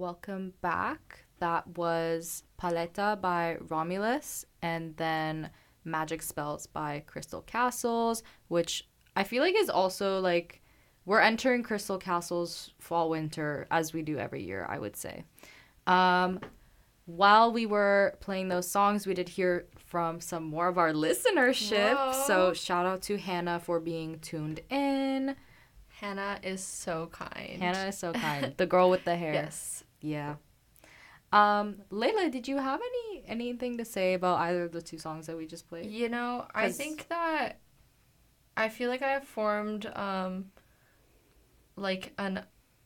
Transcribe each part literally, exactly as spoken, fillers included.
welcome back. That was Paleta by Romulus, and then Magic Spells by Crystal Castles, which I feel like is also like, we're entering Crystal Castles fall winter as we do every year, I would say. Um, while we were playing those songs, we did hear from some more of our listenership. Whoa. So shout out to Hannah for being tuned in. Hannah is so kind. Hannah is so kind. The girl with the hair. Yes. Yeah. Um, Layla, did you have any anything to say about either of the two songs that we just played? You know, I 'Cause- think that I feel like I have formed um like an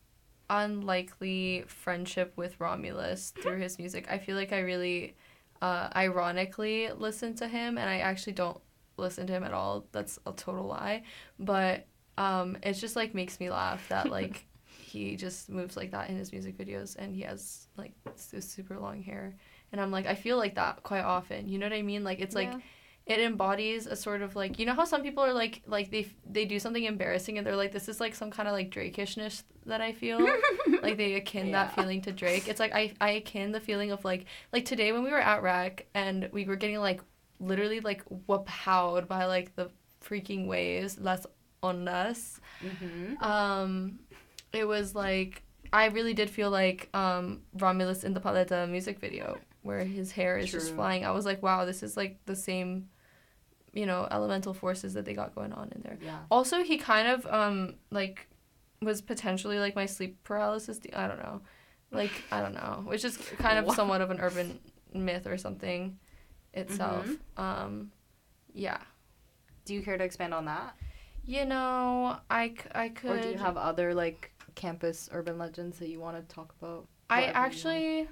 unlikely friendship with Romulus through his music. I feel like I really uh ironically listen to him, and I actually don't listen to him at all. That's a total lie. But um it just like makes me laugh that like he just moves like that in his music videos, and he has like su- super long hair, and I'm like, I feel like that quite often, you know what I mean? Like it's like Yeah. it embodies a sort of like, you know how some people are like like they they do something embarrassing and they're like, this is like some kind of like Drake-ishness that I feel. Like they akin Yeah. that feeling to Drake. It's like I I akin the feeling of like like today when we were at Rec and we were getting like literally like whoop-howed by like the freaking waves, las ondas. Mm-hmm. Um, it was like, I really did feel like um, Romulus in the Paleta music video, where his hair is just True. flying. I was like, wow, this is like the same, you know, elemental forces that they got going on in there. Yeah. Also, he kind of, um, like, was potentially like my sleep paralysis. De- I don't know. Like, I don't know. Which is kind of Wow. somewhat of an urban myth or something itself. Mhm. Um, yeah. Do you care to expand on that? You know, I, c- I could... Or do you have other, like, campus urban legends that you want to talk about? I Whatever you want. actually...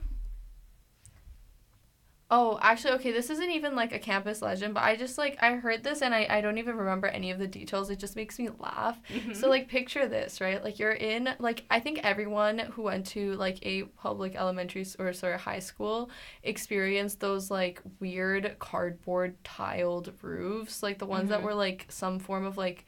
Oh, actually, okay, this isn't even, like, a campus legend, but I just, like, I heard this, and I, I don't even remember any of the details. It just makes me laugh. Mm-hmm. So, like, picture this, right? Like, you're in, like, I think everyone who went to, like, a public elementary s- or, sorry, high school experienced those, like, weird cardboard tiled roofs. Like, the ones that Mhm. were, like, some form of, like,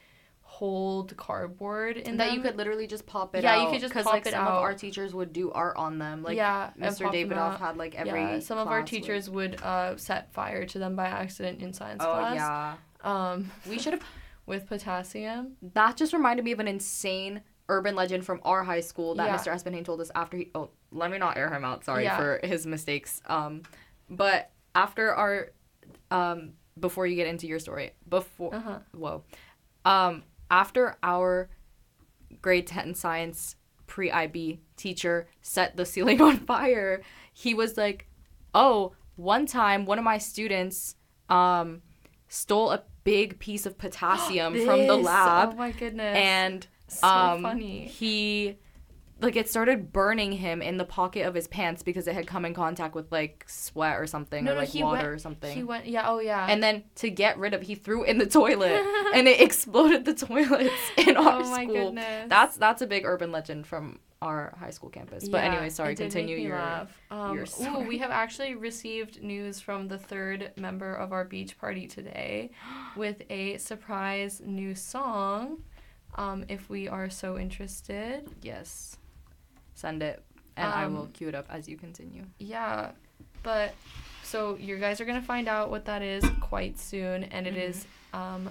hold cardboard in And that them. you could literally just pop it Yeah, out. you could just 'cause, pop like, it some out. of our teachers would do art on them. Like, yeah, and Mister pop them Davidoff out. had, like, every Yeah, some of our class teachers would uh, set fire to them by accident in science with... Oh, class. yeah. Um, We should have... with potassium. That just reminded me of an insane urban legend from our high school that Yeah. Mister Espenhain told us after he... Oh, let me not air him out. Sorry Yeah. for his mistakes. Um, But after our... Um, before you get into your story. Before... Uh-huh. Whoa. Um, after our grade ten science pre-I B teacher set the ceiling on fire, he was like, oh, one time one of my students um, stole a big piece of potassium from the This, lab. Oh my goodness. And so um, funny. he, like, it started burning him in the pocket of his pants because it had come in contact with, like, sweat or something, No, or, no, like, he water went- or something. He went, yeah, oh yeah. And then to get rid of, he threw it in the toilet, and it exploded the toilets in our oh my school. goodness. That's that's a big urban legend from our high school campus. But Yeah, anyway, sorry, it did continue make me your. laugh. Um, your ooh, story. we have actually received news from the third member of our beach party today with a surprise new song. Um, if we are so interested. Yes, send it, and I will Um, cue it up as you continue. Yeah, but so you guys are gonna find out what that is quite soon, and it Mhm. is um,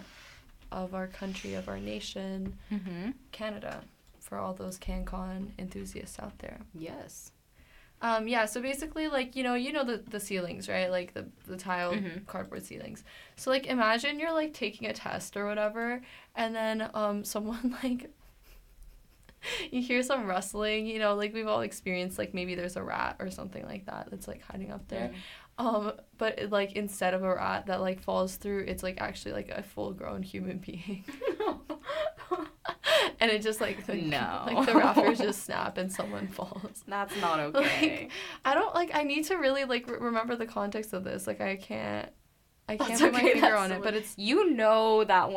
of our country, of our nation, Mm-hmm. Canada, for all those CanCon enthusiasts out there. Yes. Um, yeah, so basically, like, you know, you know the, the ceilings, right? Like, the, the tiled Mhm. cardboard ceilings. So, like, imagine you're, like, taking a test or whatever, and then um, someone, like, you hear some rustling, you know, like, we've all experienced, like, maybe there's a rat or something like that that's, like, hiding up there. Um, but, it, like, instead of a rat that, like, falls through, it's, like, actually, like, a full-grown human being. And it just, like, the, No. like, the wrappers just snap and someone falls. That's not okay. Like, I don't, like, I need to really, like, re- remember the context of this. Like, I can't, I can't That's put my okay, finger that's on so- it, but it's You know that